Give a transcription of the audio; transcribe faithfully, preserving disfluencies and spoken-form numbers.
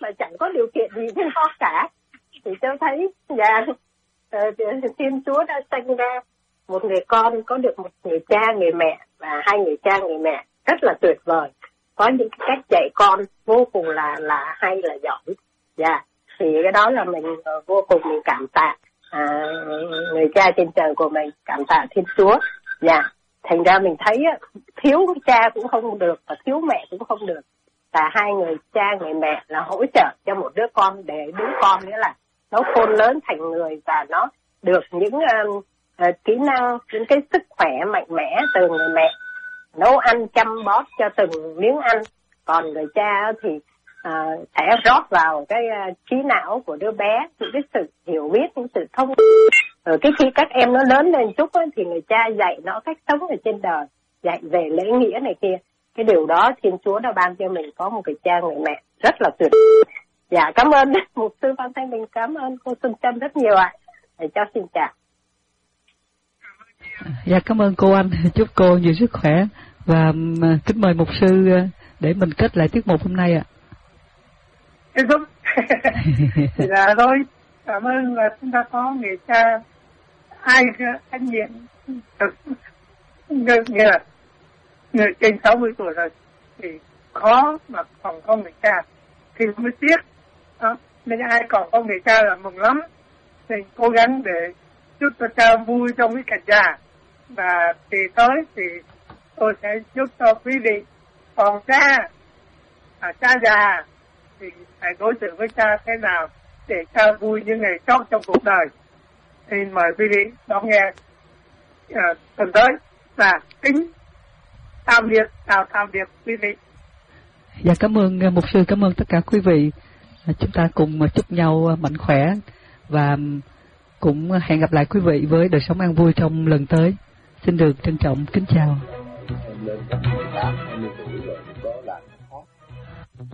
mà chẳng có điều kiện gì với nó cả. Thì tôi thấy dạ Thiên Chúa đã sinh ra một người con có được một người cha người mẹ và hai người cha người mẹ rất là tuyệt vời, có những cái cách dạy con vô cùng là là hay là giỏi. Dạ thì cái đó là mình vô cùng mình cảm tạ à, người cha trên trời của mình, cảm tạ Thiên Chúa. Dạ thành ra mình thấy thiếu cha cũng không được và thiếu mẹ cũng không được, và hai người cha người mẹ là hỗ trợ cho một đứa con để đứa con nghĩa là nó khôn lớn thành người và nó được những uh, uh, kỹ năng, những cái sức khỏe mạnh mẽ từ người mẹ, nấu ăn chăm bóp cho từng miếng ăn. Còn người cha thì uh, sẽ rót vào cái uh, trí não của đứa bé những cái sự hiểu biết, những sự thông. Rồi cái khi các em nó lớn lên chút ấy, thì người cha dạy nó cách sống ở trên đời, dạy về lễ nghĩa này kia. Cái điều đó Thiên Chúa đã ban cho mình có một người cha người mẹ rất là tuyệt. Dạ cảm ơn mục sư Phan Thanh Bình, cảm ơn cô Xuân Trâm rất nhiều ạ. Thầy cháu xin chào. Dạ cảm ơn cô Anh, chúc cô nhiều sức khỏe và kính mời mục sư để mình kết lại tiết mục hôm nay ạ. Kết thúc. Dạ thôi, cảm ơn là chúng ta có người cha ai anh nhiệm nghĩa là người trên sáu mươi tuổi rồi thì khó mà còn có người cha thì mới tiếc đó. Nên ai còn có người cha là mừng lắm, thì cố gắng để giúp cho cha vui trong cái cảnh già. Và thì tới thì tôi sẽ giúp cho quý vị còn cha à, cha già thì phải đối xử với cha thế nào để cha vui những ngày chót trong cuộc đời. Thì mời quý vị đón nghe uh, tuần tới và kính tạm biệt, chào tạm biệt quý vị. Dạ cảm ơn mục sư, cảm ơn tất cả quý vị. Chúng ta cùng chúc nhau mạnh khỏe và cũng hẹn gặp lại quý vị với đời sống an vui trong lần tới. Xin được trân trọng kính chào.